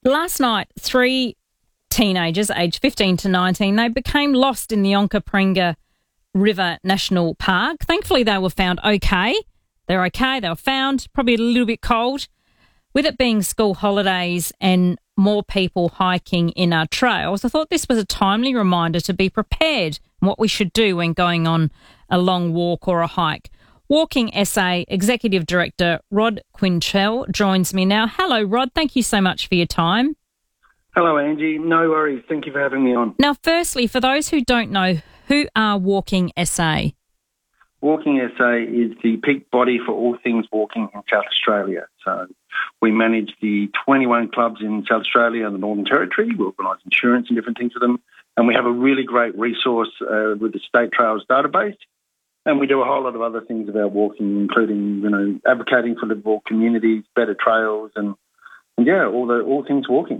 Last night, 3 teenagers aged 15 to 19, they became lost in the Onkaparinga River National Park. Thankfully, they were found okay. They're okay. They were found, probably a little bit cold. With it being school holidays and more people hiking in our trails, I thought this was a timely reminder to be prepared and what we should do when going on a long walk or a hike. Walking SA Executive Director Rod Quintrell joins me now. Hello, Rod. Thank you so much for your time. Hello, Angie. No worries. Thank you for having me on. Now, firstly, for those who don't know, who are Walking SA? Walking SA is the peak body for all things walking in South Australia. So we manage the 21 clubs in South Australia and the Northern Territory. We organise insurance and different things for them. And we have a really great resource with the State Trails database. And we do a whole lot of other things about walking, including, advocating for livable communities, better trails, and all things walking.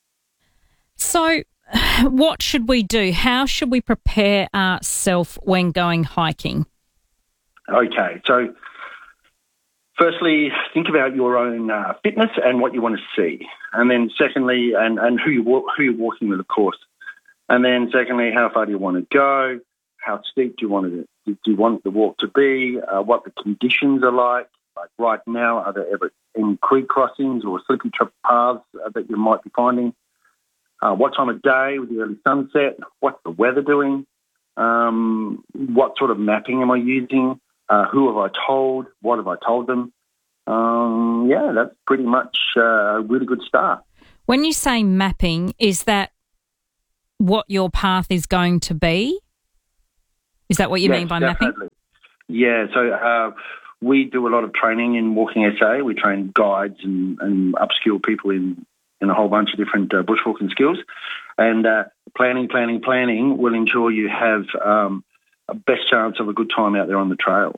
So what should we do? How should we prepare ourselves when going hiking? Okay, so firstly, think about your own fitness and what you want to see. And then secondly, and who you're walking with, of course. And then secondly, how far do you want to go? How steep do you want the walk to be? What the conditions are like. Like right now, are there ever any creek crossings or slippery paths that you might be finding? What time of day with the early sunset? What's the weather doing? What sort of mapping am I using? Who have I told? What have I told them? That's pretty much a really good start. When you say mapping, is that what your path is going to be? Is that what you mean by definitely. mapping? Yeah, so we do a lot of training in Walking SA. We train guides and upskill people in a whole bunch of different bushwalking skills. And planning will ensure you have a best chance of a good time out there on the trail.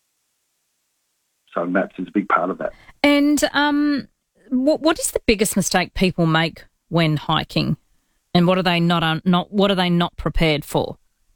So maps is a big part of that. And what is the biggest mistake people make when hiking, and what are they not prepared for?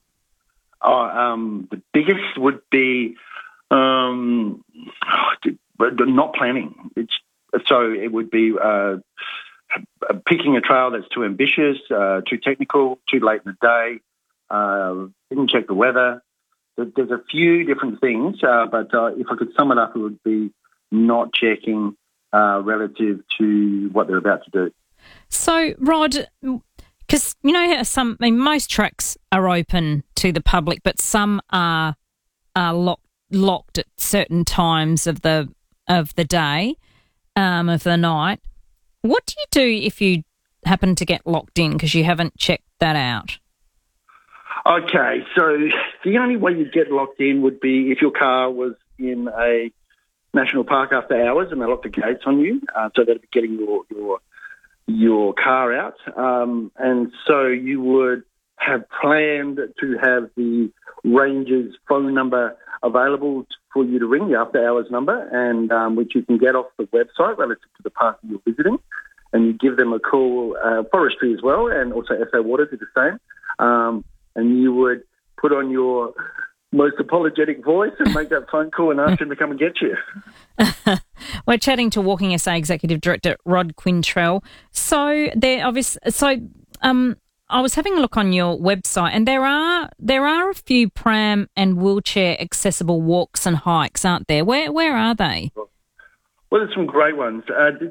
The biggest would be not planning. It would be picking a trail that's too ambitious, too technical, too late in the day, didn't check the weather. There's a few different things, but if I could sum it up, it would be not checking relative to what they're about to do. So, Rod, because most tracks are open to the public, but some are locked at certain times of the day, of the night. What do you do if you happen to get locked in because you haven't checked that out? Okay, so the only way you'd get locked in would be if your car was in a national park after hours and they locked the gates on you, so they'd be getting your car out. And so you would have planned to have the ranger's phone number available for you to ring, the after-hours number, and which you can get off the website relative to the park that you're visiting. And you give them a call, forestry as well, and also SA Water do the same. And you would put on your most apologetic voice and make that phone call and ask them to come and get you. We're chatting to Walking SA Executive Director Rod Quintrell. So I was having a look on your website, and there are a few pram and wheelchair accessible walks and hikes, aren't there? Where are they? Well, there's some great ones.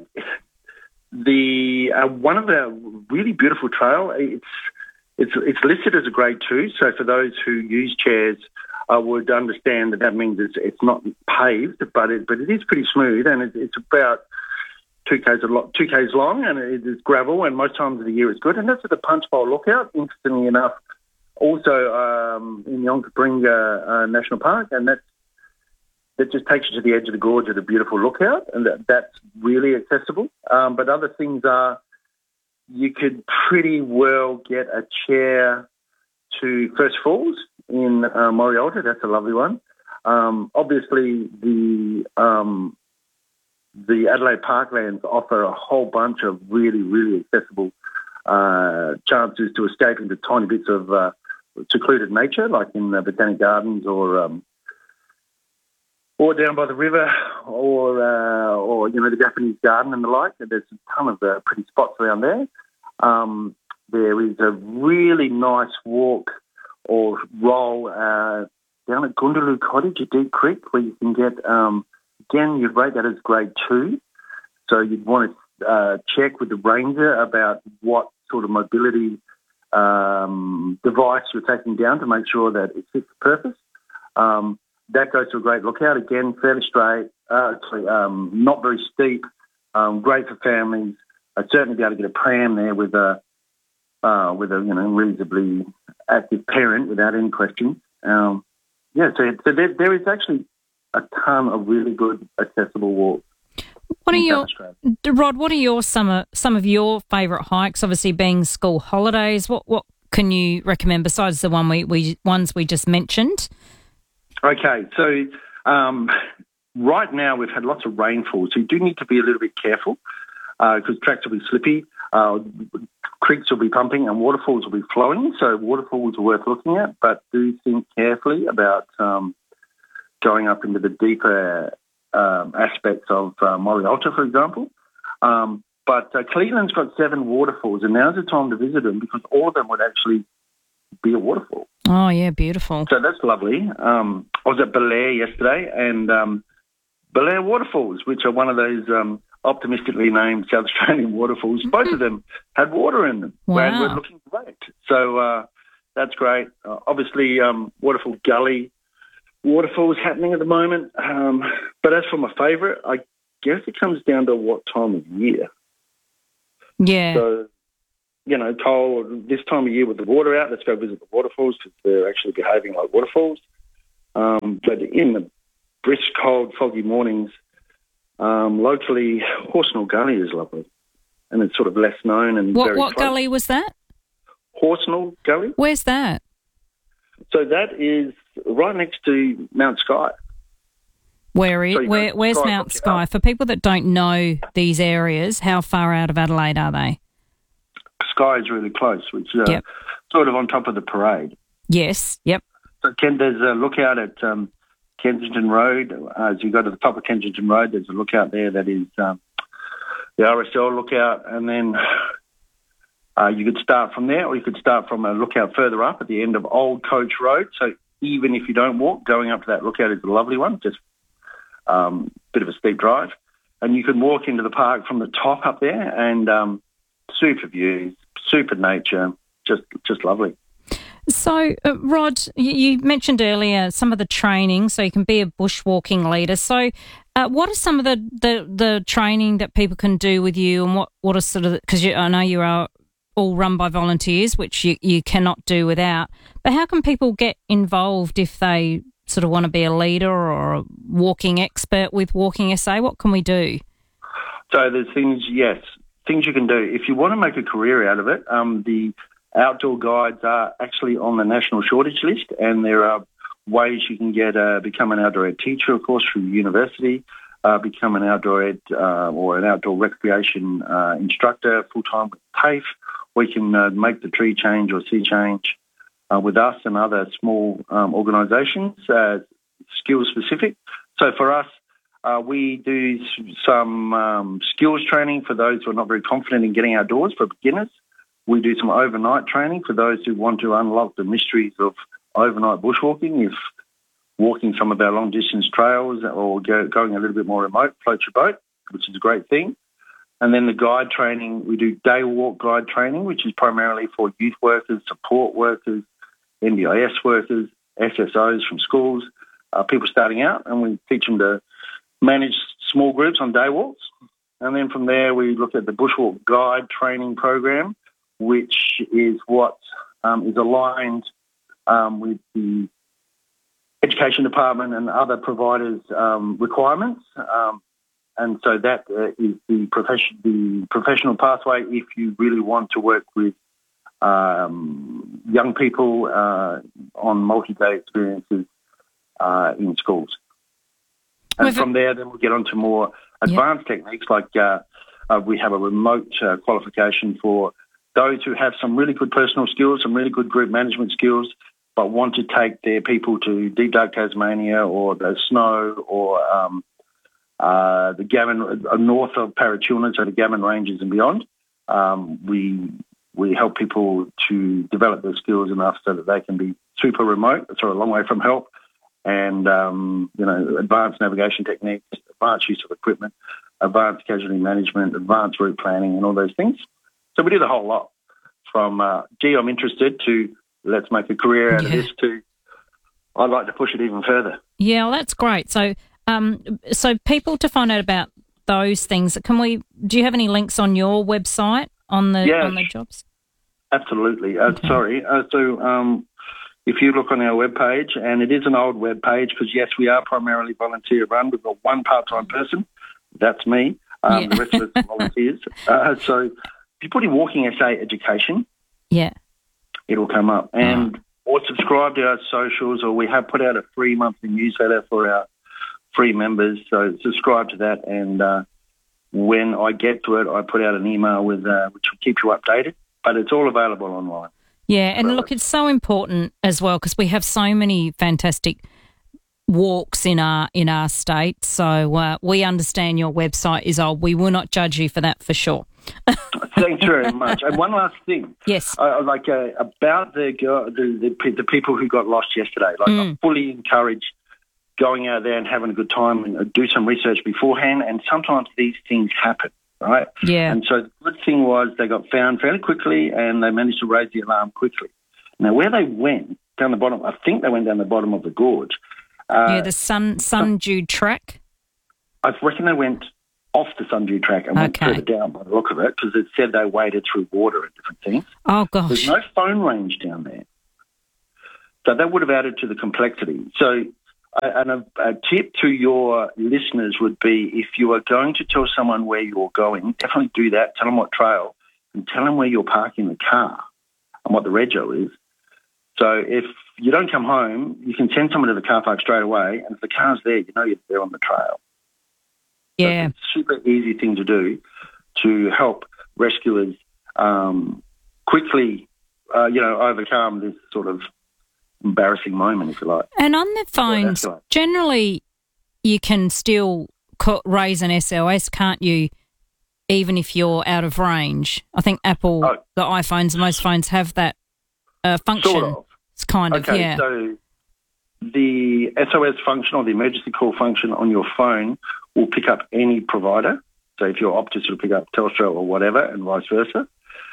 The one of the really beautiful trail. It's listed as a grade 2. So for those who use chairs, I would understand that means it's not paved, but it is pretty smooth, and it's about 2 k's long, and it is gravel, and most times of the year it's good. And that's at the Punchbowl Lookout, interestingly enough, also in the Onkaparinga National Park, and that just takes you to the edge of the gorge at a beautiful lookout, and that's really accessible. But other things are, you could pretty well get a chair to First Falls in Morialta. That's a lovely one. Obviously, the Adelaide Parklands offer a whole bunch of really, really accessible chances to escape into tiny bits of secluded nature, like in the Botanic Gardens or or down by the river, or the Japanese garden and the like. There's a ton of pretty spots around there. There is a really nice walk or roll down at Goondilu Cottage at Deep Creek, where you can get, again, you'd rate that as grade 2. So you'd want to check with the ranger about what sort of mobility device you're taking down to make sure that it fits the purpose. That goes to a great lookout. Again, fairly straight, not very steep, great for families. I'd certainly be able to get a pram there with a reasonably active parent without any questions. So there is actually a ton of really good accessible walks. Rod? What are some of your favourite hikes? Obviously, being school holidays, what can you recommend besides the ones we just mentioned? Okay, so right now we've had lots of rainfall, so you do need to be a little bit careful because tracks will be slippy, creeks will be pumping, and waterfalls will be flowing. So waterfalls are worth looking at, but do think carefully about going up into the deeper aspects of Mori Alta, for example. But Cleveland's got 7 waterfalls, and now's the time to visit them because all of them would actually be a waterfall. Oh, yeah, beautiful. So that's lovely. I was at Belair yesterday, and Belair Waterfalls, which are one of those optimistically named South Australian waterfalls, both of them had water in them. Wow. And we're looking great. So that's great. Obviously, Waterfall Gully waterfalls happening at the moment. But as for my favourite, I guess it comes down to what time of year. Yeah. So, cold, this time of year with the water out, let's go visit the waterfalls because they're actually behaving like waterfalls. But in the brisk, cold, foggy mornings, locally, Horsenall Gully is lovely. And it's sort of less known and very What close. gully was that? Horsenall Gully. Where's that? So that is right next to Mount Sky. Where's Mount Sky? For people that don't know these areas, how far out of Adelaide are they? Sky is really close, which is sort of on top of the parade. Yes, yep. So there's a lookout at Kensington Road. As you go to the top of Kensington Road, there's a lookout there that is the RSL lookout, and then you could start from there, or you could start from a lookout further up at the end of Old Coach Road. So even if you don't walk, going up to that lookout is a lovely one, just bit of a steep drive. And you can walk into the park from the top up there, and super views, super nature, just lovely. So, Rod, you mentioned earlier some of the training, so you can be a bushwalking leader. So, what are some of the training that people can do with you, and what are sort of, because I know you are all run by volunteers, which you cannot do without, but how can people get involved if they sort of want to be a leader or a walking expert with Walking SA? What can we do? So there's things you can do. If you want to make a career out of it, the outdoor guides are actually on the national shortage list, and there are ways you can become an outdoor ed teacher, of course, through university, become an outdoor ed or an outdoor recreation instructor full-time with TAFE, or you can make the tree change or sea change with us and other small organisations, skill-specific. So for us, we do some skills training for those who are not very confident in getting outdoors, for beginners. We do some overnight training for those who want to unlock the mysteries of overnight bushwalking, if walking some of our long-distance trails or going a little bit more remote, float your boat, which is a great thing. And then the guide training, we do day walk guide training, which is primarily for youth workers, support workers, NDIS workers, SSOs from schools, people starting out, and we teach them to manage small groups on day walks. And then from there, we look at the Bushwalk Guide training program, which is what is aligned with the Education Department and other providers' requirements. And so that is the professional pathway if you really want to work with young people on multi-day experiences in schools. And from there, then we'll get on to more advanced techniques, like we have a remote qualification for those who have some really good personal skills, some really good group management skills, but want to take their people to Deep Dark Tasmania or the Snow or the Gammon, north of Parachuna, so the Gammon Ranges and beyond. We help people to develop their skills enough so that they can be super remote, so a long way from help, and advanced navigation techniques, advanced use of equipment, advanced casualty management, advanced route planning, and all those things. So we do the whole lot, from I'm interested to let's make a career out of this to I'd like to push it even further. Yeah, well, that's great. So, so people to find out about those things, do you have any links on your website on the jobs? Absolutely. Sorry. So if you look on our webpage, and it is an old webpage because, yes, we are primarily volunteer run. We've got one part-time person. That's me. The rest of us are volunteers. So if you put in Walking SA Education, it'll come up. And or subscribe to our socials, or we have put out a free monthly newsletter for our free members. So subscribe to that, and when I get to it, I put out an email with which will keep you updated. But it's all available online. Yeah, and look, it's so important as well because we have so many fantastic walks in our state. So we understand your website is old. We will not judge you for that for sure. Thanks very much. And one last thing. Yes. About the people who got lost yesterday. I fully encourage going out there and having a good time and do some research beforehand. And sometimes these things happen, right? Yeah. And so the good thing was they got found fairly quickly and they managed to raise the alarm quickly. Now, where they went, down the bottom, I think they went down the bottom of the gorge. The Sundew Track? I reckon they went off the Sundew Track and went further down by the look of it, because it said they waded through water and different things. Oh, gosh. There's no phone range down there. So that would have added to the complexity. So a tip to your listeners would be, if you are going to tell someone where you're going, definitely do that. Tell them what trail and tell them where you're parking the car and what the rego is. So if you don't come home, you can send someone to the car park straight away, and if the car's there, you know you're there on the trail. Yeah. So it's a super easy thing to do to help rescuers quickly, overcome this sort of embarrassing moment, if you like. And on the phones, generally you can still raise an SOS, can't you, even if you're out of range? I think Apple, the iPhones, most phones have that function. Sort of. It's kind of, Okay, so the SOS function or the emergency call function on your phone will pick up any provider. So if your Optus will pick up Telstra or whatever, and vice versa.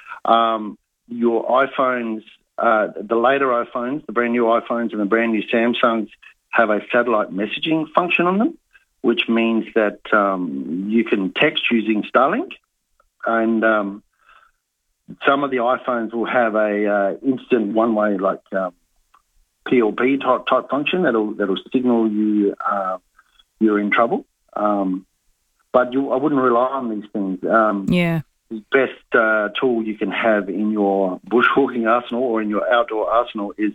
Your iPhones, the later iPhones, the brand new iPhones and the brand new Samsungs have a satellite messaging function on them, which means that you can text using Starlink, and some of the iPhones will have a instant one-way, like PLP type function that'll signal you you're in trouble. But I wouldn't rely on these things. The best tool you can have in your bushwalking arsenal or in your outdoor arsenal is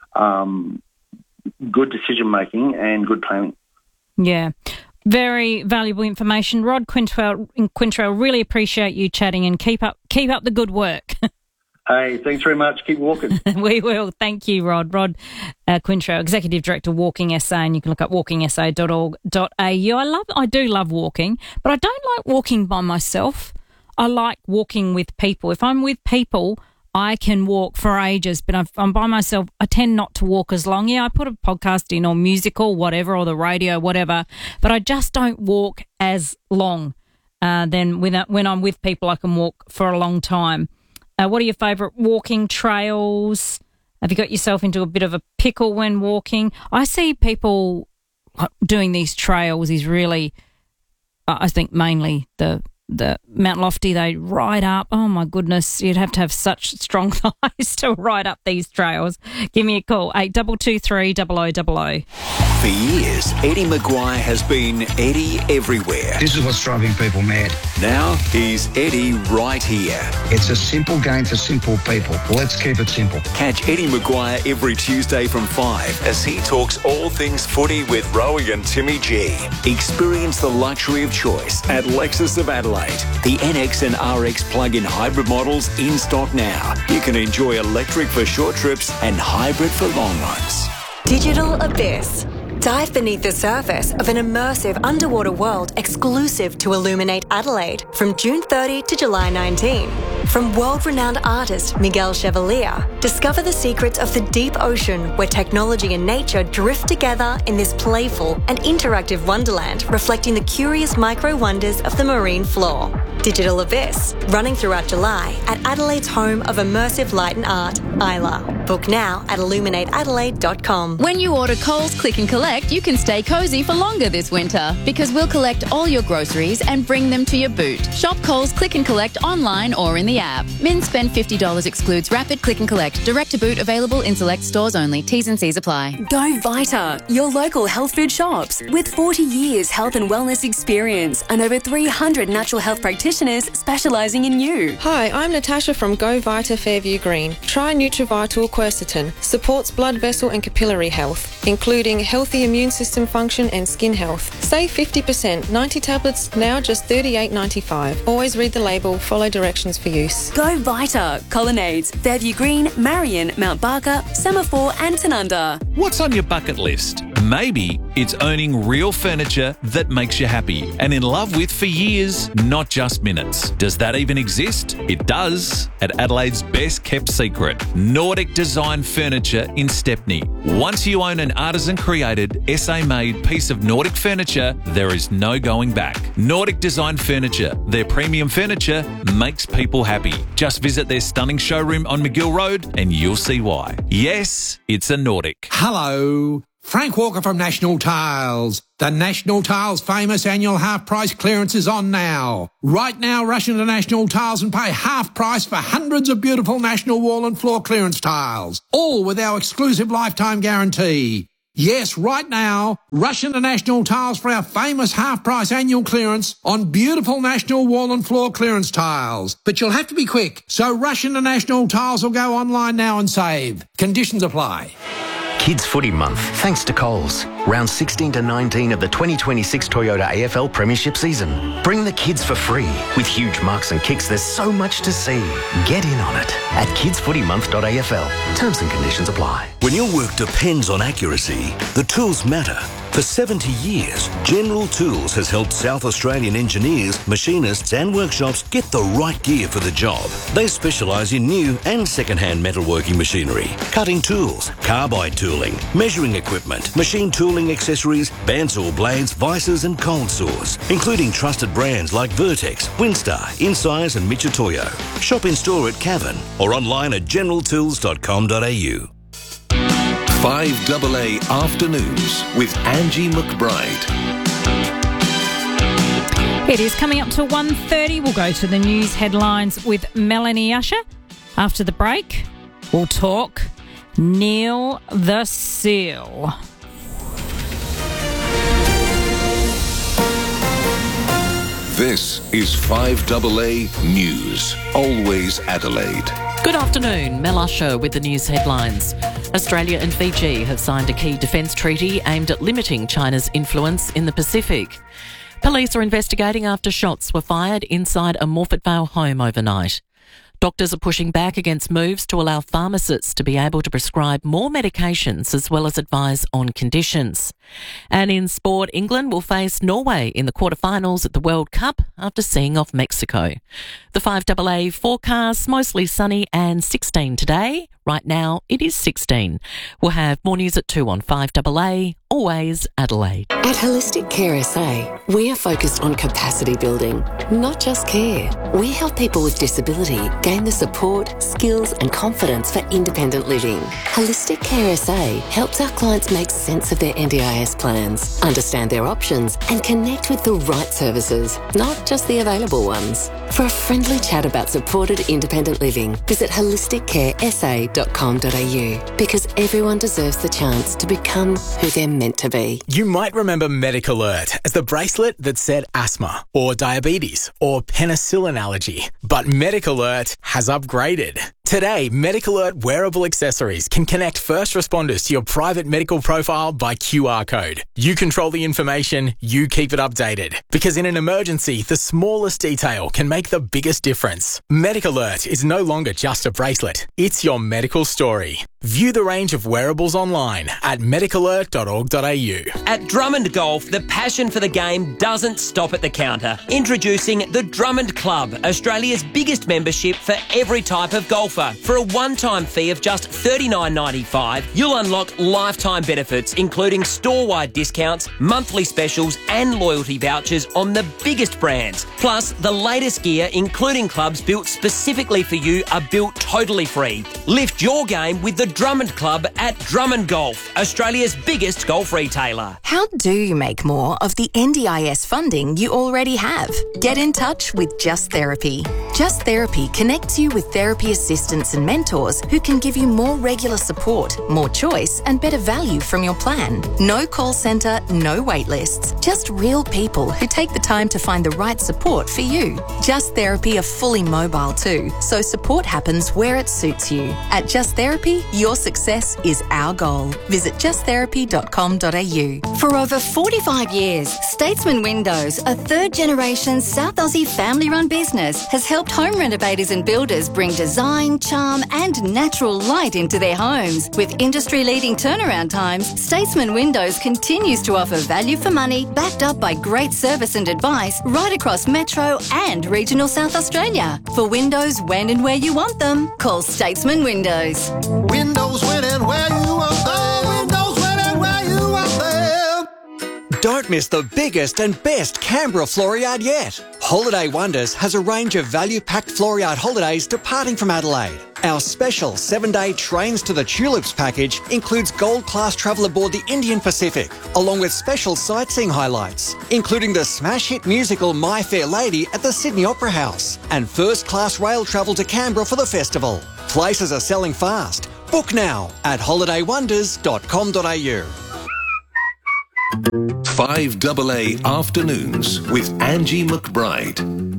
good decision making and good planning. Yeah. Very valuable information. Rod Quintrell, really appreciate you chatting, and keep up the good work. Hey, thanks very much. Keep walking. We will. Thank you, Rod. Rod Quintrell, Executive Director, Walking SA, and you can look up walkingsa.org.au. I do love walking, but I don't like walking by myself. I like walking with people. If I'm with people, I can walk for ages, but if I'm by myself, I tend not to walk as long. Yeah, I put a podcast in or music or whatever, or the radio, whatever, but I just don't walk as long. Then when I'm with people, I can walk for a long time. What are your favourite walking trails? Have you got yourself into a bit of a pickle when walking? I see people doing these trails is really, I think mainly the Mount Lofty, they ride up. Oh, my goodness, you'd have to have such strong thighs to ride up these trails. Give me a call, 8223 0000. For years, Eddie Maguire has been Eddie everywhere. This is what's driving people mad. Now he's Eddie right here. It's a simple game for simple people. Let's keep it simple. Catch Eddie Maguire every Tuesday from 5 as he talks all things footy with Rowie and Timmy G. Experience the luxury of choice at Lexus of Adelaide. The NX and RX plug-in hybrid models in stock now. You can enjoy electric for short trips and hybrid for long runs. Digital Abyss. Dive beneath the surface of an immersive underwater world exclusive to Illuminate Adelaide from June 30 to July 19. From world-renowned artist Miguel Chevalier, discover the secrets of the deep ocean where technology and nature drift together in this playful and interactive wonderland reflecting the curious micro-wonders of the marine floor. Digital Abyss, running throughout July at Adelaide's home of immersive light and art, Isla. Book now at illuminateadelaide.com. When you order Coles Click and Collect, you can stay cosy for longer this winter because we'll collect all your groceries and bring them to your boot. Shop Coles Click and Collect online or in the app. Min spend $50 excludes rapid click and collect. Direct to boot available in select stores only. T's and C's apply. Go Vita, your local health food shops. With 40 years health and wellness experience and over 300 natural health practitioners specialising in you. Hi, I'm Natasha from Go Vita Fairview Green. Try Nutrivital Quercetin. Supports blood vessel and capillary health, including healthy immune system function and skin health. Save 50%. 90 tablets, now just $38.95. Always read the label, follow directions for use. Go Vita, Colonnades, Fairview Green, Marion, Mount Barker, Semaphore and Tanunda. What's on your bucket list? Maybe it's owning real furniture that makes you happy and in love with for years, not just minutes. Does that even exist? It does, at Adelaide's best kept secret, Nordic Design Furniture in Stepney. Once you own an artisan-created, SA-made piece of Nordic furniture, there is no going back. Nordic Design Furniture, their premium furniture makes people happy. Just visit their stunning showroom on McGill Road and you'll see why. Yes, it's a Nordic. Hello, Frank Walker from National Tiles. The National Tiles famous annual half-price clearance is on now. Right now, rush into National Tiles and pay half price for hundreds of beautiful National wall and floor clearance tiles, all with our exclusive lifetime guarantee. Yes, right now, rush into National Tiles for our famous half-price annual clearance on beautiful National wall and floor clearance tiles. But you'll have to be quick, so rush into National Tiles or go online now and save. Conditions apply. Kids Footy Month, thanks to Coles. Round 16 to 19 of the 2026 Toyota AFL Premiership season. Bring the kids for free. With huge marks and kicks, there's so much to see. Get in on it at kidsfootymonth.afl. Terms and conditions apply. When your work depends on accuracy, the tools matter. For 70 years, General Tools has helped South Australian engineers, machinists and workshops get the right gear for the job. They specialise in new and second-hand metalworking machinery, cutting tools, carbide tooling, measuring equipment, machine tooling accessories, bandsaw blades, vices and cold saws, including trusted brands like Vertex, Winstar, Insize and Michitoyo. Shop in store at Cavan or online at generaltools.com.au. 5AA Afternoons with Angie McBride. It is coming up to 1:30. We'll go to the news headlines with Melanie Usher. After the break, we'll talk Neil the Seal. This is 5AA News, always Adelaide. Good afternoon, Mel Usher with the news headlines. Australia and Fiji have signed a key defence treaty aimed at limiting China's influence in the Pacific. Police are investigating after shots were fired inside a Morphett Vale home overnight. Doctors are pushing back against moves to allow pharmacists to be able to prescribe more medications as well as advise on conditions. And in sport, England will face Norway in the quarterfinals at the World Cup after seeing off Mexico. The 5AA forecast, mostly sunny and 16 today. Right now, it is 16. We'll have more news at 2 on 5AA, always Adelaide. At Holistic Care SA, we are focused on capacity building, not just care. We help people with disability gain the support, skills and confidence for independent living. Holistic Care SA helps our clients make sense of their NDIS plans, understand their options and connect with the right services, not just the available ones. For a friendly chat about supported independent living, visit holisticcaresa.com.au because everyone deserves the chance to become who they're meant to be. You might remember MediCalert as the bracelet that said asthma or diabetes or penicillin allergy, but MediCalert has upgraded. Today, MediCalert wearable accessories can connect first responders to your private medical profile by QR code. You control the information, you keep it updated. Because in an emergency, the smallest detail can make the biggest difference. MediCalert is no longer just a bracelet, it's your medical story. View the range of wearables online at medicalert.org.au. At Drummond Golf, the passion for the game doesn't stop at the counter. Introducing the Drummond Club, Australia's biggest membership for every type of golfer. For a one-time fee of just $39.95, you'll unlock lifetime benefits, including store-wide discounts, monthly specials and loyalty vouchers on the biggest brands. Plus, the latest gear, including clubs built specifically for you, are built totally free. Lift your game with the Drummond Club at Drummond Golf, Australia's biggest golf retailer. How do you make more of the NDIS funding you already have? Get in touch with Just Therapy. Just Therapy connects you with therapy assistants and mentors who can give you more regular support, more choice and better value from your plan. No call centre, no wait lists, just real people who take the time to find the right support for you. Just Therapy are fully mobile too, so support happens where it suits you. At Just Therapy, your success is our goal. Visit justtherapy.com.au. For over 45 years, Statesman Windows, a third-generation South Aussie family-run business, has helped home renovators and builders bring design, charm and natural light into their homes. With industry-leading turnaround times, Statesman Windows continues to offer value for money, backed up by great service and advice right across Metro and regional South Australia. For windows when and where you want them, call Statesman Windows. Windows when and where you want them. Windows when and where you want them. Don't miss the biggest and best Canberra floor yard yet. Holiday Wonders has a range of value-packed floor yard holidays departing from Adelaide. Our special 7-day Trains to the Tulips package includes gold-class travel aboard the Indian Pacific, along with special sightseeing highlights, including the smash hit musical My Fair Lady at the Sydney Opera House, and first-class rail travel to Canberra for the festival. Places are selling fast. Book now at holidaywonders.com.au. 5AA Afternoons with Angie McBride.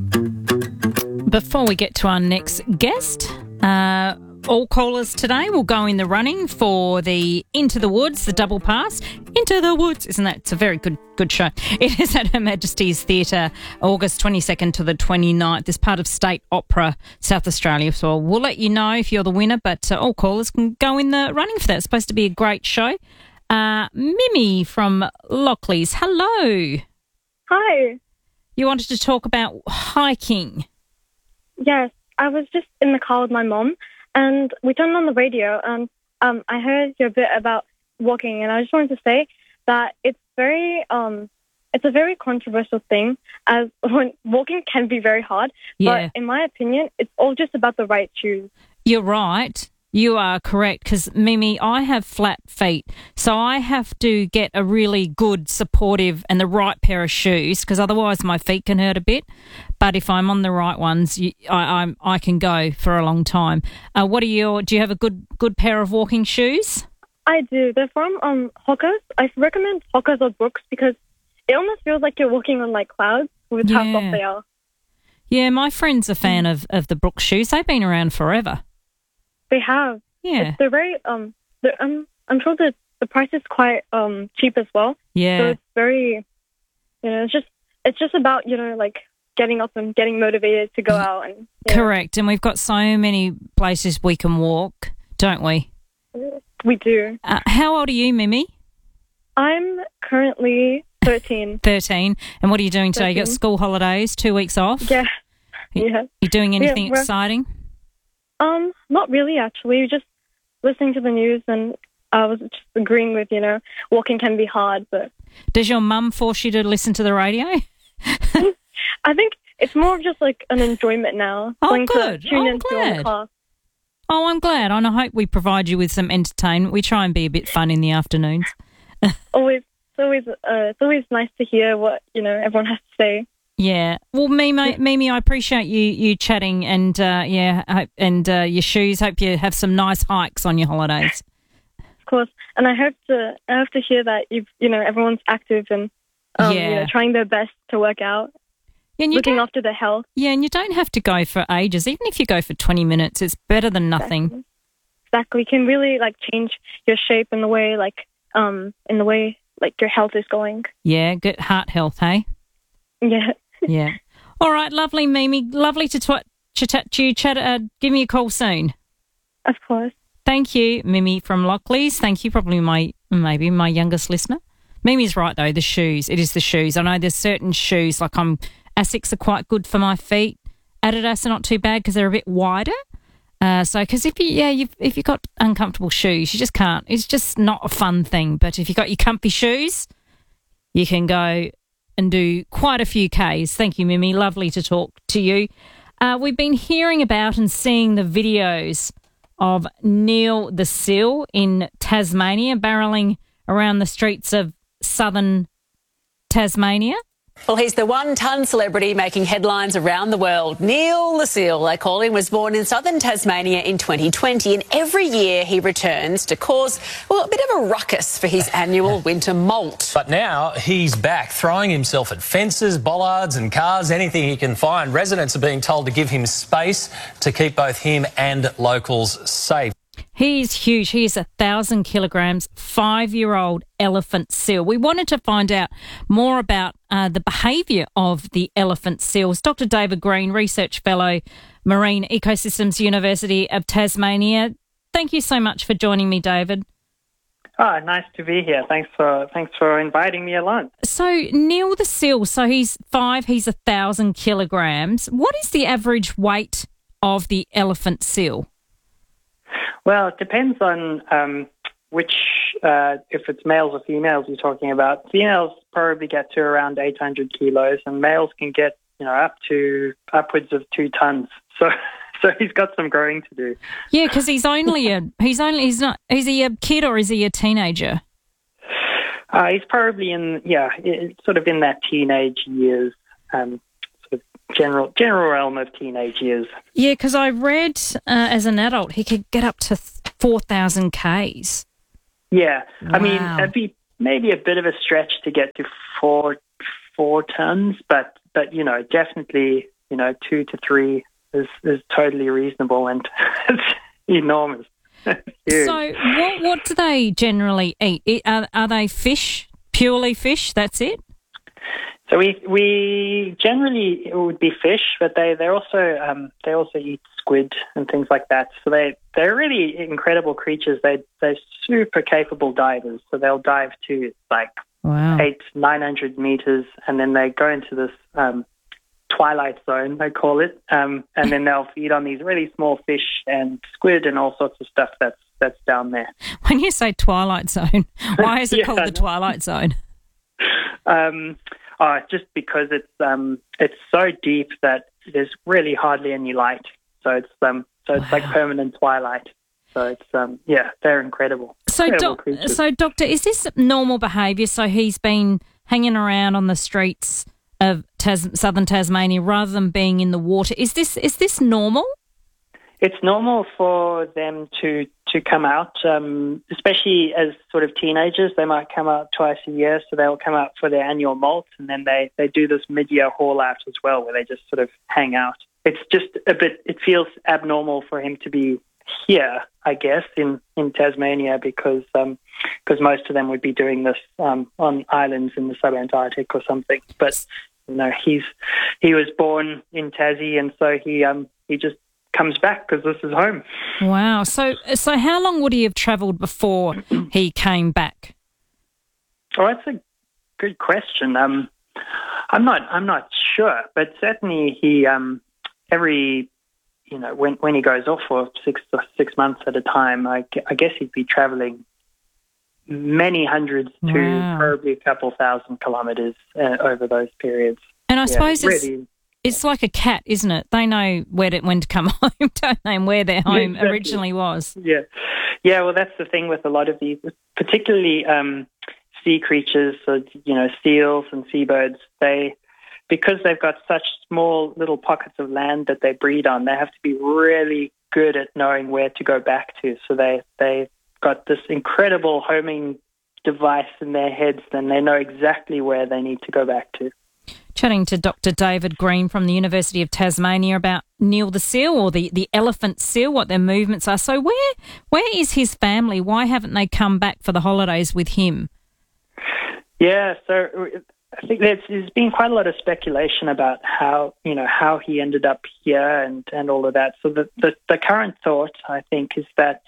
Before we get to our next guest, all callers today will go in the running for the Into the Woods, the double pass. Into the Woods, isn't that? It's a very good show. It is at Her Majesty's Theatre, August 22nd to the 29th. It's part of State Opera, South Australia. So we'll let you know if you're the winner, but all callers can go in the running for that. It's supposed to be a great show. Mimi from Lockleys, hello. Hi. You wanted to talk about hiking. Yes, I was just in the car with my mom, and we turned on the radio, and I heard your bit about walking, and I just wanted to say that it's a very controversial thing, as when walking can be very hard, but in my opinion, it's all just about the right shoes. You're right. You are correct, because, Mimi, I have flat feet, so I have to get a really good, supportive and the right pair of shoes, because otherwise my feet can hurt a bit. But if I'm on the right ones, I can go for a long time. Do you have a good pair of walking shoes? I do. They're from Hoka's. I recommend Hoka's or Brooks because it almost feels like you're walking on like clouds with how soft they are. Yeah, my friend's a fan of the Brooks shoes. They've been around forever. They have. Yeah. They're very, I'm sure that the price is quite cheap as well. Yeah. So it's very, it's just about, like getting up and getting motivated to go out. And Correct. And we've got so many places we can walk, don't we? We do. How old are you, Mimi? I'm currently 13. 13. And what are you doing today? 13. You got school holidays, 2 weeks off? Yeah. Yeah. You doing anything exciting? Not really, actually. Just listening to the news, and I was just agreeing with, walking can be hard, but... Does your mum force you to listen to the radio? I think it's more of just like an enjoyment now. Oh, good. I'm glad. Oh, I'm glad. And I hope we provide you with some entertainment. We try and be a bit fun in the afternoons. It's always nice to hear what, everyone has to say. Yeah. Well, Mimi, I appreciate you chatting, and your shoes. Hope you have some nice hikes on your holidays. Of course, and I hope to hear that everyone's active and trying their best to work out. And looking after their health. Yeah, and you don't have to go for ages. Even if you go for 20 minutes, it's better than nothing. Exactly. You can really change your shape in the way your health is going. Yeah, good heart health, hey? Yeah. Yeah. All right, lovely, Mimi. Lovely to chat to you. Give me a call soon. Of course. Thank you, Mimi from Lockleys. Thank you, probably maybe my youngest listener. Mimi's right, though, the shoes. It is the shoes. I know there's certain shoes, Asics are quite good for my feet. Adidas are not too bad because they're a bit wider. Because if you've got uncomfortable shoes, you just can't. It's just not a fun thing. But if you've got your comfy shoes, you can go and do quite a few Ks. Thank you, Mimi. Lovely to talk to you. We've been hearing about and seeing the videos of Neil the Seal in Tasmania, barrelling around the streets of southern Tasmania. Well, he's the one-ton celebrity making headlines around the world. Neil the Seal, they call him, was born in southern Tasmania in 2020, and every year he returns to cause, a bit of a ruckus for his annual winter molt. But now he's back, throwing himself at fences, bollards and cars, anything he can find. Residents are being told to give him space to keep both him and locals safe. He's huge. He is 1,000 kilograms, 5-year-old elephant seal. We wanted to find out more about the behaviour of the elephant seals. Dr. David Green, Research Fellow, Marine Ecosystems, University of Tasmania. Thank you so much for joining me, David. Oh, nice to be here. Thanks for inviting me along. So Neil the Seal, he's 5, he's 1,000 kilograms. What is the average weight of the elephant seal? Well, it depends on if it's males or females you're talking about. Females probably get to around 800 kilos, and males can get upwards of 2 tons. So he's got some growing to do. Yeah, because is he a kid or is he a teenager? He's probably sort of in that teenage years. General realm of teenage years. Yeah, because I read as an adult he could get up to 4,000 Ks. Yeah, wow. I mean it'd be maybe a bit of a stretch to get to 4 tons, but definitely 2 to 3 is totally reasonable, and it's enormous. So what do they generally eat? Are they fish? Purely fish? That's it? So we generally it would be fish, but they also eat squid and things like that. So they're really incredible creatures. They're super capable divers. So they'll dive to 800-900 meters, and then they go into this twilight zone, they call it, and then they'll feed on these really small fish and squid and all sorts of stuff that's down there. When you say twilight zone, why is it called the twilight zone? Just because it's so deep that there's really hardly any light. So it's like permanent twilight. So it's they're incredible. So doctor, is this normal behaviour? So he's been hanging around on the streets of southern Tasmania rather than being in the water. Is this normal? It's normal for them to come out, especially as sort of teenagers. They might come out twice a year, so they'll come out for their annual molt, and then they do this mid-year haul out as well, where they just sort of hang out. It's just it feels abnormal for him to be here, I guess, in Tasmania, because most of them would be doing this on islands in the subantarctic or something. But he was born in Tassie, and so he just comes back because this is home. Wow. So how long would he have travelled before he came back? Oh, that's a good question. I'm not sure, but certainly he when he goes off for 6 months at a time, I guess he'd be travelling many hundreds to probably a couple thousand kilometres over those periods. And I suppose it's like a cat, isn't it? They know when to come home, don't they, and where their home originally was. Yeah. Yeah, well, that's the thing with a lot of these, particularly sea creatures, so, seals and seabirds, they because they've got such small little pockets of land that they breed on, they have to be really good at knowing where to go back to. So they've got this incredible homing device in their heads, and they know exactly where they need to go back to. Chatting to Dr. David Green from the University of Tasmania about Neil the seal, or the elephant seal, what their movements are. So where is his family? Why haven't they come back for the holidays with him? Yeah, so I think there's been quite a lot of speculation about how he ended up here and all of that. So the current thought, I think, is that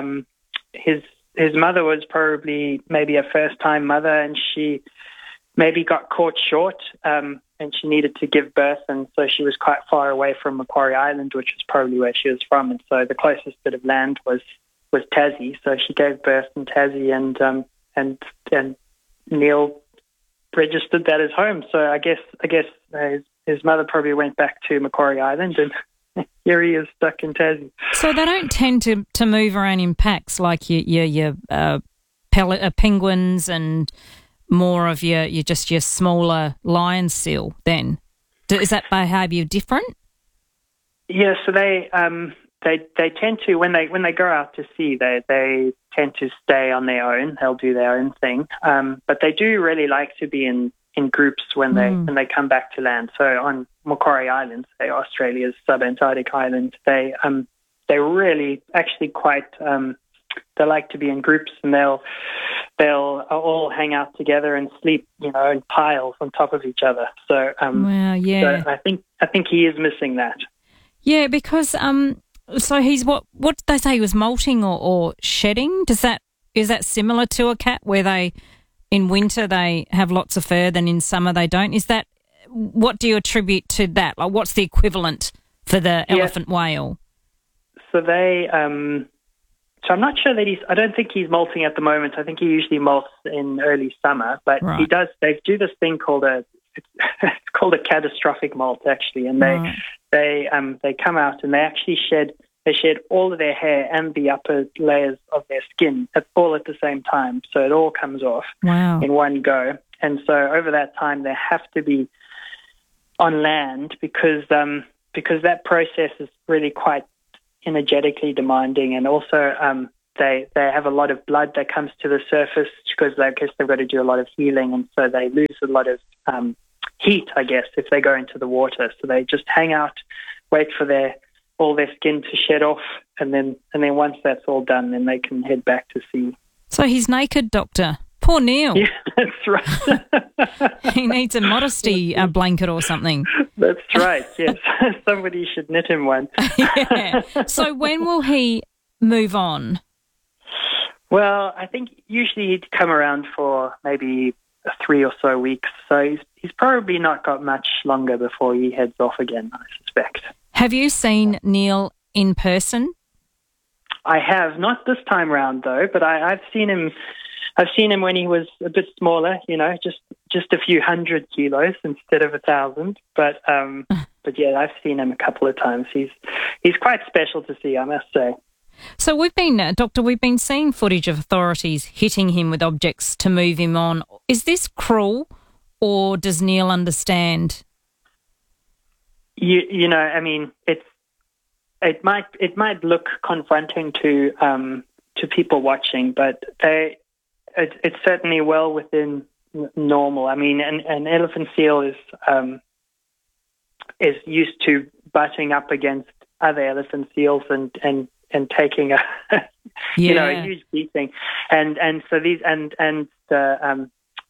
his mother was probably maybe a first-time mother, and she maybe got caught short, and she needed to give birth, and so she was quite far away from Macquarie Island, which is probably where she was from, and so the closest bit of land was Tassie. So she gave birth in Tassie, and Neil registered that as home. So I guess his mother probably went back to Macquarie Island, and here he is stuck in Tassie. So they don't tend to move around in packs like your penguins and more of your smaller lion seal. Then is that behaviour different? Yeah, so they tend to when they go out to sea, they tend to stay on their own. They'll do their own thing, but they do really like to be in groups when they come back to land. So on Macquarie Island, say Australia's subantarctic island, they're really actually quite. They like to be in groups, and they'll all hang out together and sleep, in piles on top of each other. So, yeah. So I think he is missing that. Yeah, because so he's what did they say, he was molting or shedding? Is that similar to a cat where they in winter they have lots of fur, then in summer they don't? What do you attribute to that? Like, what's the equivalent for the elephant whale? So they. So I'm not sure that I don't think he's molting at the moment. I think he usually molts in early summer, but right. They do this thing called it's called a catastrophic molt, actually, and they come out and they actually shed all of their hair and the upper layers of their skin all at the same time. So it all comes off in one go. And so over that time, they have to be on land because that process is really quite energetically demanding, and also they have a lot of blood that comes to the surface because I guess they've got to do a lot of healing, and so they lose a lot of heat, I guess, if they go into the water. So they just hang out, wait for all their skin to shed off, and then once that's all done, then they can head back to sea. So he's naked, Doctor. Poor Neil. Yeah, that's right. He needs a modesty blanket or something. That's right, yes. Somebody should knit him one. Yeah. So when will he move on? Well, I think usually he'd come around for maybe 3 or so weeks. So he's probably not got much longer before he heads off again, I suspect. Have you seen Neil in person? I have. Not this time round, though, but I've seen him. I've seen him when he was a bit smaller, just a few 100 kilos instead of 1,000. But yeah, I've seen him a couple of times. He's quite special to see, I must say. So we've been seeing footage of authorities hitting him with objects to move him on. Is this cruel, or does Neil understand? I mean, it might look confronting to people watching, but it's certainly well within normal. I mean, an elephant seal is used to butting up against other elephant seals and taking a a huge beating, and so these and the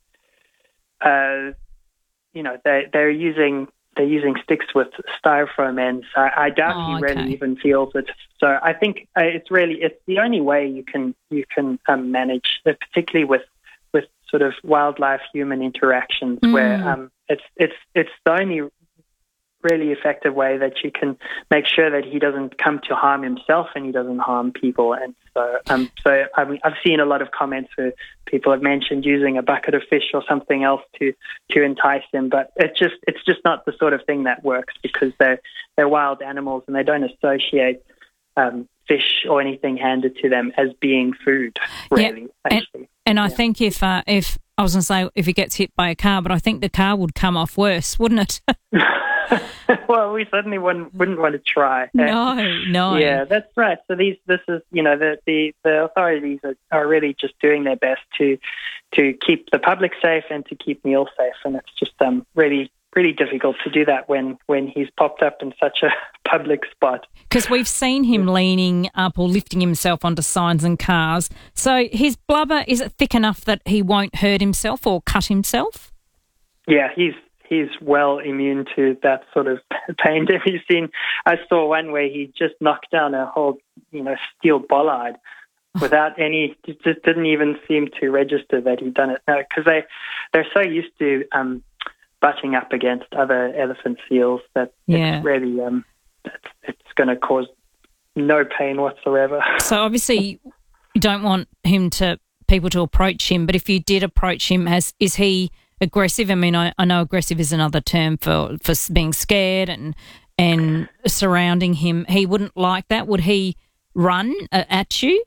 they're using sticks with styrofoam ends. I doubt he really even feels it. So I think it's the only way you can manage, particularly with sort of wildlife human interactions, where it's the only really effective way that you can make sure that he doesn't come to harm himself and he doesn't harm people. And so I mean, I've seen a lot of comments where people have mentioned using a bucket of fish or something else to entice him, but it's just not the sort of thing that works, because they're wild animals and they don't associate fish or anything handed to them as being food, really. Yeah. And I think if I was going to say if he gets hit by a car, but I think the car would come off worse, wouldn't it? Well, we certainly wouldn't want to try. No. Yeah, that's right. So this is, the authorities are really just doing their best to keep the public safe and to keep Neil safe, and it's just really difficult to do that when he's popped up in such a public spot. Because we've seen him leaning up or lifting himself onto signs and cars. So his blubber, is it thick enough that he won't hurt himself or cut himself? Yeah, he's well immune to that sort of pain. I saw one where he just knocked down a whole, steel bollard without any. It just didn't even seem to register that he'd done it. No, because they're so used to butting up against other elephant seals that it's really it's going to cause no pain whatsoever. So obviously you don't want people to approach him, but if you did approach him, is he aggressive? I mean, I know aggressive is another term for being scared and surrounding him. He wouldn't like that. Would he run at you?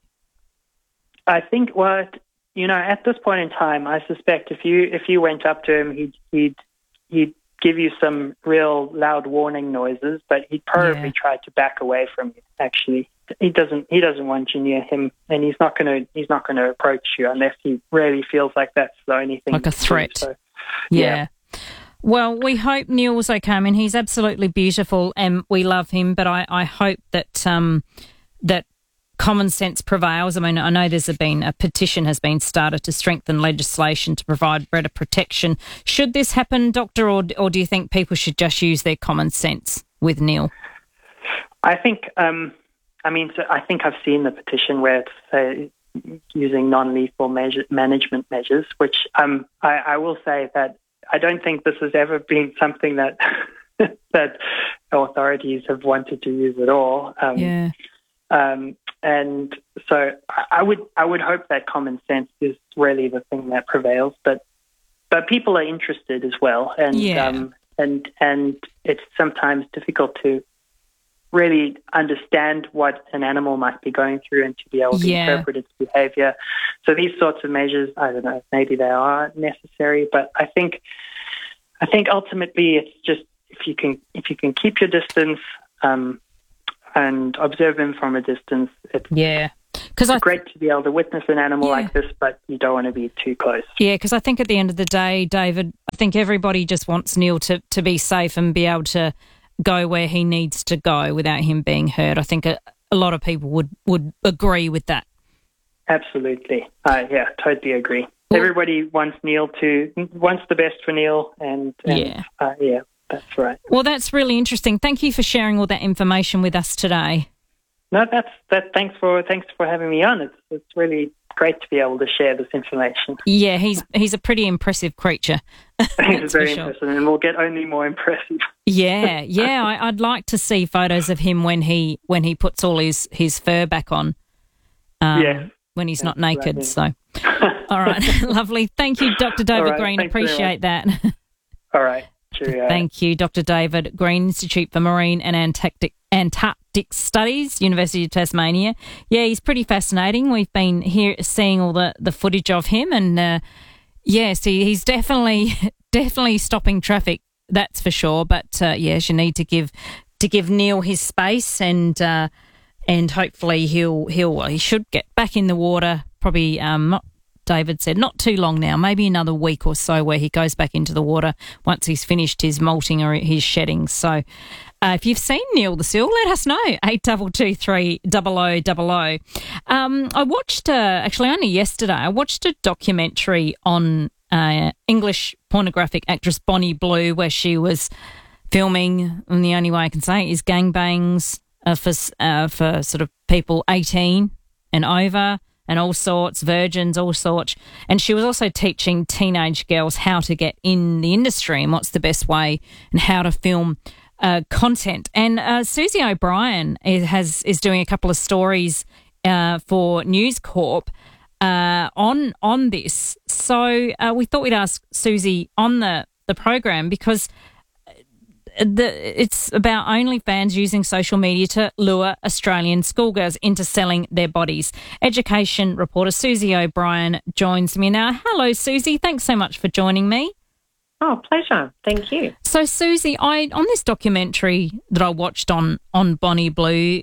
I think at this point in time, I suspect if you went up to him, he'd give you some real loud warning noises, but he'd probably try to back away from you. Actually, he doesn't want you near him, and he's not going to approach you unless he really feels like that's the only thing. Like a threat. So, yeah. Well, we hope Neil's okay. I mean, he's absolutely beautiful, and we love him. But I hope that that common sense prevails. I mean, I know a petition has been started to strengthen legislation to provide better protection. Should this happen, Doctor, or do you think people should just use their common sense with Neil? I think, I think I've seen the petition where it's using non-lethal management measures, which I will say that I don't think this has ever been something that that authorities have wanted to use at all. And so I would hope that common sense is really the thing that prevails. But people are interested as well, and it's sometimes difficult to really understand what an animal might be going through and to be able to interpret its behaviour. So these sorts of measures, I don't know, maybe they are necessary, but I think ultimately it's just if you can keep your distance and observe him from a distance, it's great to be able to witness an animal like this, but you don't want to be too close. Yeah, because I think at the end of the day, David, I think everybody just wants Neil to be safe and be able to go where he needs to go without him being hurt. I think a lot of people would agree with that. Absolutely. Totally agree. Well, everybody wants the best for Neil, and that's right. Well, that's really interesting. Thank you for sharing all that information with us today. No, thanks for having me on. It's really great to be able to share this information. Yeah, he's a pretty impressive creature. He's very impressive, and will get only more impressive. Yeah. I'd like to see photos of him when he puts all his fur back on. When he's not naked. Right, so, all right, lovely. Thank you, Dr. David Green. Appreciate that. All right. Cheerio. Thank you, Dr. David Green, Institute for Marine and Antarctic Studies, University of Tasmania. Yeah, he's pretty fascinating. We've been here seeing all the footage of him, and he's definitely stopping traffic. That's for sure. But you need to give Neil his space, and hopefully he should get back in the water. Probably David said not too long now, maybe another week or so, where he goes back into the water once he's finished his molting or his shedding. So if you've seen Neil the seal, let us know, 8223 0000. I watched, actually only yesterday, I watched a documentary on English pornographic actress Bonnie Blue, where she was filming, and the only way I can say it is gangbangs for sort of people 18 and over, and all sorts, virgins, all sorts. And she was also teaching teenage girls how to get in the industry and what's the best way and how to film content. And Susie O'Brien is doing a couple of stories for News Corp on this. So we thought we'd ask Susie on the program, because it's about OnlyFans using social media to lure Australian schoolgirls into selling their bodies. Education reporter Susie O'Brien joins me now. Hello, Susie. Thanks so much for joining me. Oh, pleasure. Thank you. So, Susie, on this documentary that I watched on Bonnie Blue,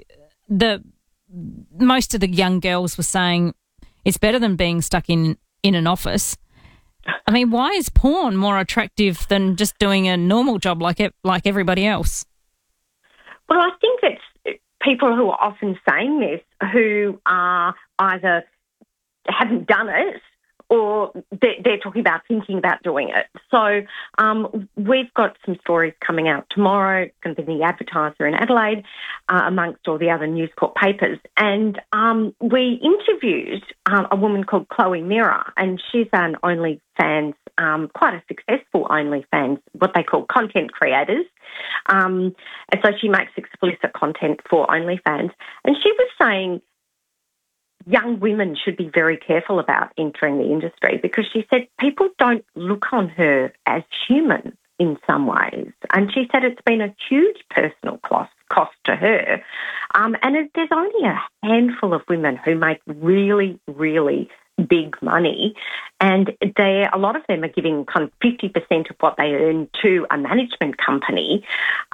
most of the young girls were saying it's better than being stuck in an office. I mean, why is porn more attractive than just doing a normal job like everybody else? Well, I think it's people who are often saying this who are either haven't done it or they're talking about thinking about doing it. So we've got some stories coming out tomorrow. It's going to be in the Advertiser in Adelaide, amongst all the other News Corp papers. And we interviewed a woman called Chloe Mirror, and she's an OnlyFans, quite a successful OnlyFans, what they call content creators. And so she makes explicit content for OnlyFans. And she was saying young women should be very careful about entering the industry because she said people don't look on her as human in some ways. And she said it's been a huge personal cost to her. And there's only a handful of women who make really, really big money, and a lot of them are giving kind of 50% of what they earn to a management company.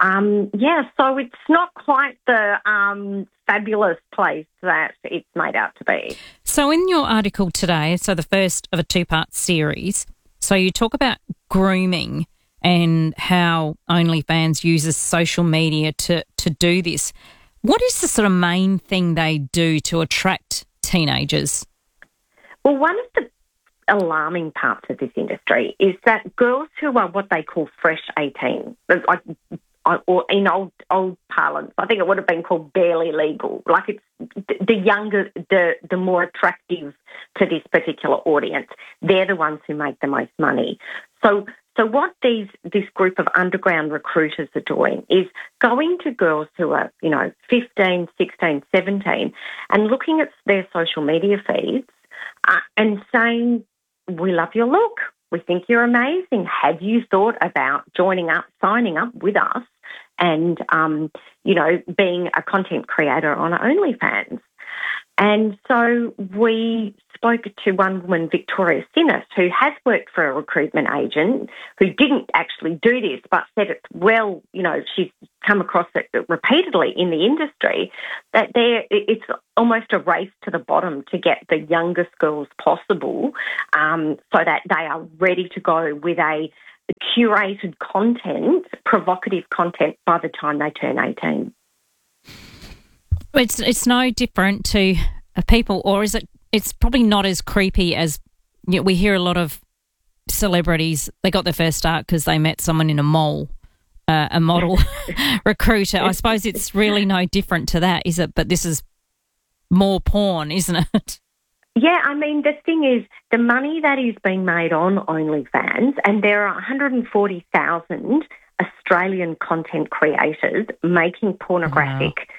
So it's not quite the fabulous place that it's made out to be. So in your article today, so the first of a two-part series, so you talk about grooming and how OnlyFans uses social media to do this. What is the sort of main thing they do to attract teenagers? Well, one of the alarming parts of this industry is that girls who are what they call fresh 18, or in old parlance, I think it would have been called barely legal. Like it's the younger, the more attractive to this particular audience. They're the ones who make the most money. So what this group of underground recruiters are doing is going to girls who are, 15, 16, 17 and looking at their social media feeds and saying, we love your look. We think you're amazing. Have you thought about signing up with us and, being a content creator on OnlyFans? And so we spoke to one woman, Victoria Sinnis, who has worked for a recruitment agent who didn't actually do this but said she's come across it repeatedly in the industry, that it's almost a race to the bottom to get the youngest girls possible so that they are ready to go with a curated content, provocative content by the time they turn 18. It's no different to people, or is it? It's probably not as creepy as we hear a lot of celebrities. They got their first start because they met someone in a mall, a model recruiter. I suppose it's really no different to that, is it? But this is more porn, isn't it? Yeah, I mean, the thing is, the money that is being made on OnlyFans, and there are 140,000 Australian content creators making pornographic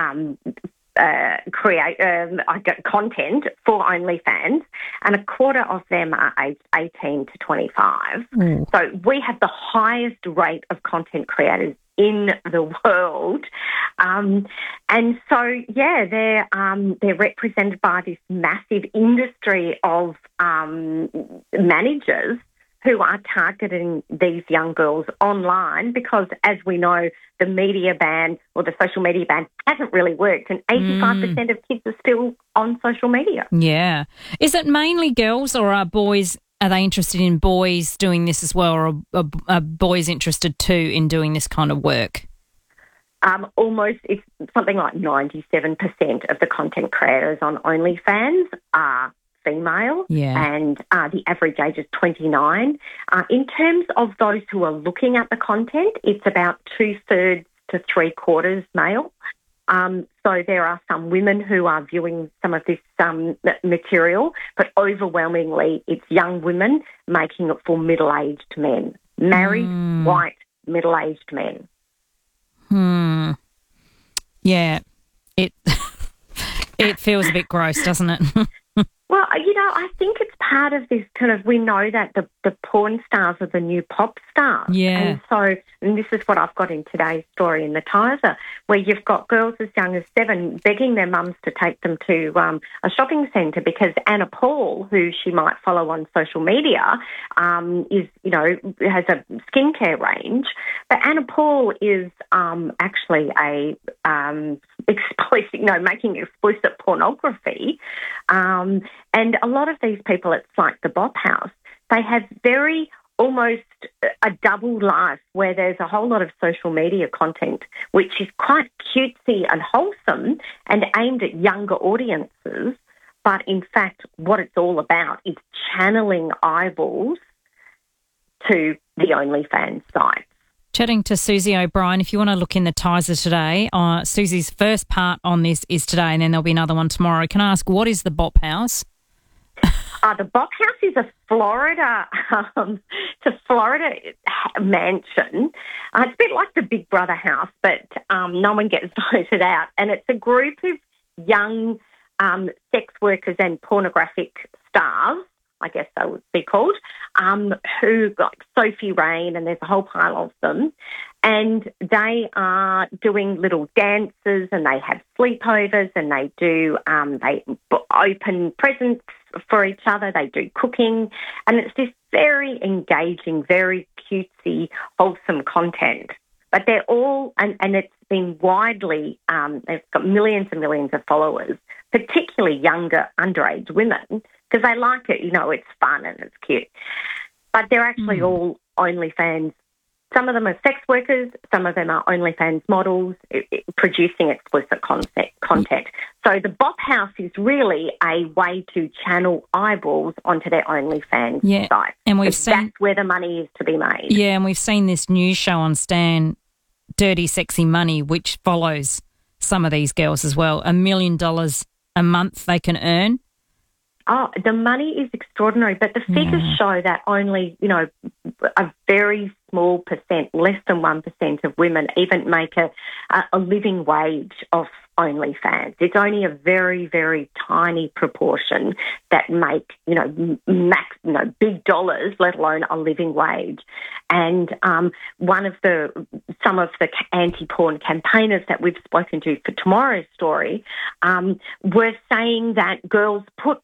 content for OnlyFans, and a quarter of them are aged 18 to 25. So we have the highest rate of content creators in the world. And so, they're represented by this massive industry of managers who are targeting these young girls online because, as we know, the media ban or the social media ban hasn't really worked, and 85% of kids are still on social media. Yeah. Is it mainly girls, or are they interested in boys doing this as well, or are boys interested too in doing this kind of work? Almost, it's something like 97% of the content creators on OnlyFans are female, and the average age is 29. In terms of those who are looking at the content, it's about 2/3 to 3/4 male. So there are some women who are viewing some of this material, but overwhelmingly it's young women making it for middle-aged men, married, white, middle-aged men. Yeah, it feels a bit gross, doesn't it? Well, I think it's part of this kind of, we know that the porn stars are the new pop stars. Yeah. And this is what I've got in today's story in the Tiser, where you've got girls as young as 7 begging their mums to take them to a shopping centre because Anna Paul, who she might follow on social media, is, has a skincare range. But Anna Paul is actually making explicit pornography. And a lot of these people, it's like the Bop House, they have almost a double life where there's a whole lot of social media content which is quite cutesy and wholesome and aimed at younger audiences. But in fact, what it's all about is channeling eyeballs to the OnlyFans site. Chatting to Susie O'Brien. If you want to look in the Tiser today, Susie's first part on this is today, and then there'll be another one tomorrow. Can I ask, what is the Bop House? The Bop House is a Florida mansion. It's a bit like the Big Brother house, but no one gets voted out. And it's a group of young sex workers and pornographic stars, I guess they would be called, who got Sophie Rain, and there's a whole pile of them. And they are doing little dances, and they have sleepovers, and they do they open presents for each other. They do cooking, and it's this very engaging, very cutesy, wholesome content. But they're all, and it's been widely, they've got millions and millions of followers, particularly younger underage women, because they like it. It's fun and it's cute. But they're actually all OnlyFans. Some of them are sex workers. Some of them are OnlyFans models producing explicit content. So the Bop House is really a way to channel eyeballs onto their OnlyFans site. And that's where the money is to be made. Yeah, and we've seen this news show on Stan, Dirty Sexy Money, which follows some of these girls as well. $1 million a month they can earn. Oh, the money is extraordinary, but the figures show that only, a very small percent, less than 1% of women even make a living wage off OnlyFans. It's only a very, very tiny proportion that make, big dollars, let alone a living wage. And some of the anti-porn campaigners that we've spoken to for tomorrow's story were saying that girls put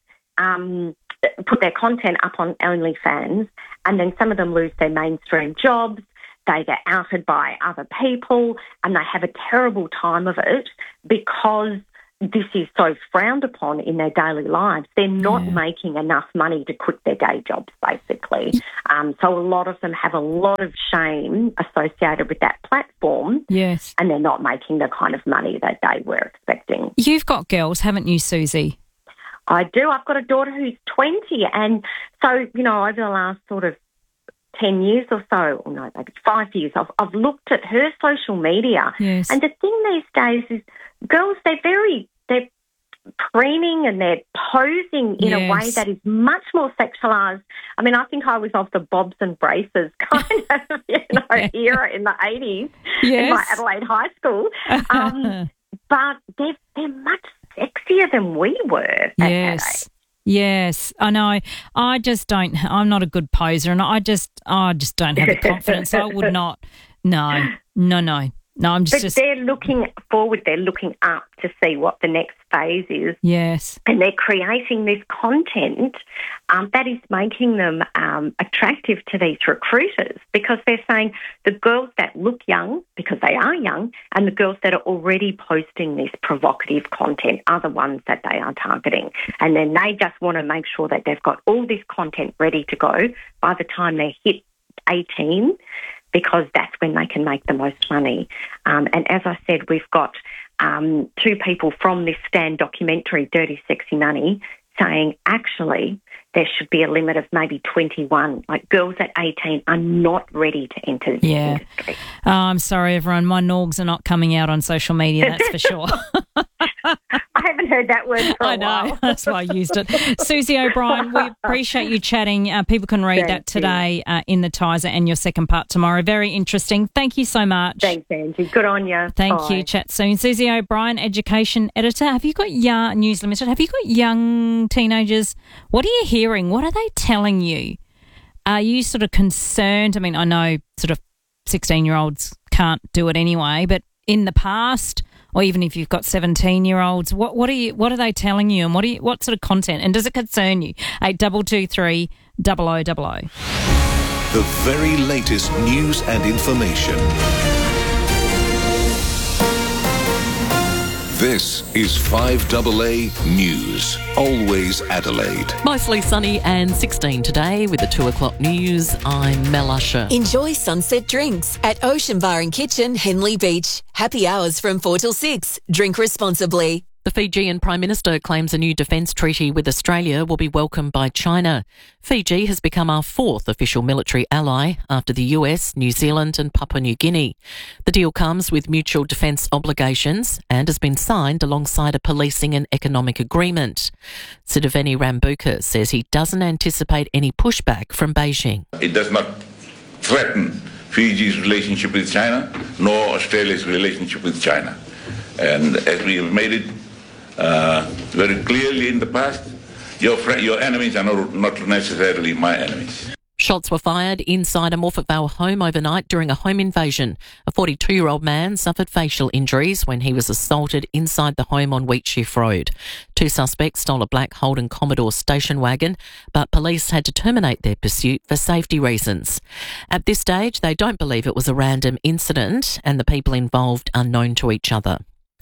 their content up on OnlyFans, and then some of them lose their mainstream jobs, they get outed by other people, and they have a terrible time of it because this is so frowned upon in their daily lives. They're not making enough money to quit their day jobs, basically. So a lot of them have a lot of shame associated with that platform. Yes. And they're not making the kind of money that they were expecting. You've got girls, haven't you, Susie? I do. I've got a daughter who's 20, and so, over the last sort of 10 years or so, or no, maybe 5 years, I've looked at her social media. Yes. And the thing these days is girls, they're preening and they're posing in a way that is much more sexualised. I mean, I think I was of the bobs and braces kind of, era in the 80s in my Adelaide high school. But they're much sexier than we were. Yes, I know. I'm not a good poser, and I just don't have the confidence. I would not. No. I'm just. But they're looking forward. They're looking up to see what the next phase is. Yes. And they're creating this content that is making them attractive to these recruiters, because they're saying the girls that look young, because they are young, and the girls that are already posting this provocative content are the ones that they are targeting. And then they just want to make sure that they've got all this content ready to go by the time they hit 18, because that's when they can make the most money. And as I said, we've got 2 people from this Stan documentary, Dirty Sexy Money, saying actually there should be a limit of maybe 21. Like, girls at 18 are not ready to enter this industry. I'm sorry, everyone. My norgs are not coming out on social media, that's for sure. I haven't heard that word for a while. I know, that's why I used it. Susie O'Brien, we appreciate you chatting. People can read that today in the Tiser and your second part tomorrow. Very interesting. Thank you so much. Thanks, Angie. Good on you. Thank you. Chat soon. Susie O'Brien, Education Editor. Have you got News Limited? Have you got young teenagers? What are you hearing? What are they telling you? Are you sort of concerned? I mean, I know sort of 16-year-olds can't do it anyway, but in the past, or even if you've got 17-year-olds, what are they telling you, and what sort of content, and does it concern you? 8223 0000. The very latest news and information. This is 5AA News. Always Adelaide. Mostly sunny and 16 today with the 2 o'clock news. I'm Mel Usher. Enjoy sunset drinks at Ocean Bar and Kitchen, Henley Beach. Happy hours from 4 till 6. Drink responsibly. The Fijian Prime Minister claims a new defence treaty with Australia will be welcomed by China. Fiji has become our 4th official military ally after the US, New Zealand and Papua New Guinea. The deal comes with mutual defence obligations and has been signed alongside a policing and economic agreement. Siddhaveni Rambuka says he doesn't anticipate any pushback from Beijing. It does not threaten Fiji's relationship with China nor Australia's relationship with China. And as we have made it very clearly in the past, your enemies are not necessarily my enemies. Shots were fired inside a Morphett Vale home overnight during a home invasion. A 42-year-old man suffered facial injuries when he was assaulted inside the home on Wheatsheaf Road. 2 suspects stole a black Holden Commodore station wagon, but police had to terminate their pursuit for safety reasons. At this stage, they don't believe it was a random incident and the people involved are known to each other.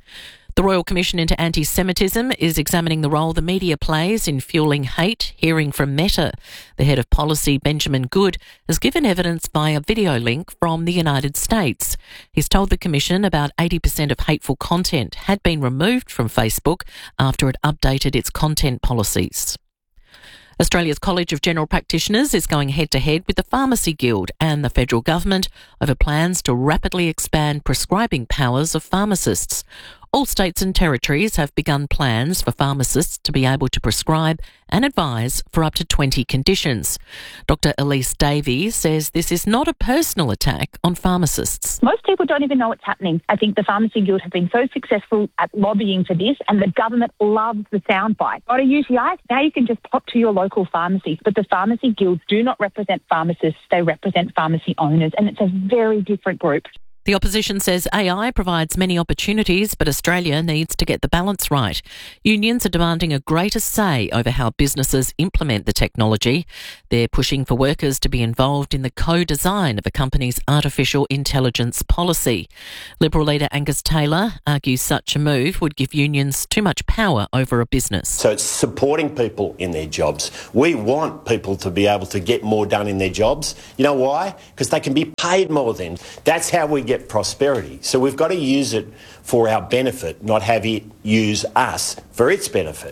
The Royal Commission into Anti-Semitism is examining the role the media plays in fuelling hate, hearing from Meta. The head of policy, Benjamin Good, has given evidence via video link from the United States. He's told the Commission about 80% of hateful content had been removed from Facebook after it updated its content policies. Australia's College of General Practitioners is going head-to-head with the Pharmacy Guild and the federal government over plans to rapidly expand prescribing powers of pharmacists. All states and territories have begun plans for pharmacists to be able to prescribe and advise for up to 20 conditions. Dr. Elise Davies says this is not a personal attack on pharmacists. Most people don't even know what's happening. I think the Pharmacy Guild have been so successful at lobbying for this, and the government loves the soundbite. Got a UTI? Now you can just pop to your local pharmacy. But the Pharmacy Guilds do not represent pharmacists, they represent pharmacy owners, and it's a very different group. The opposition says AI provides many opportunities, but Australia needs to get the balance right. Unions are demanding a greater say over how businesses implement the technology. They're pushing for workers to be involved in the co-design of a company's artificial intelligence policy. Liberal leader Angus Taylor argues such a move would give unions too much power over a business. So it's supporting people in their jobs. We want people to be able to get more done in their jobs. You know why? Because they can be paid more then. That's how we get prosperity. So we've got to use it for our benefit, not have it use us for its benefit.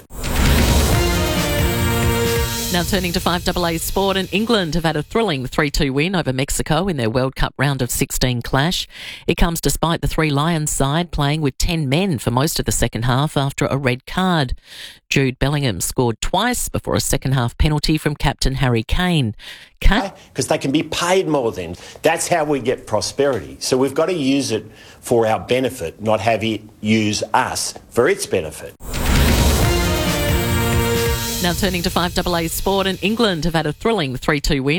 Now turning to 5AA sport, and England have had a thrilling 3-2 win over Mexico in their World Cup round of 16 clash. It comes despite the Three Lions side playing with 10 men for most of the second half after a red card. Jude Bellingham scored twice before a second half penalty from captain Harry Kane. Because they can be paid more then. That's how we get prosperity. So we've got to use it for our benefit, not have it use us for its benefit. Now turning to 5AA sport, and England have had a thrilling 3-2 win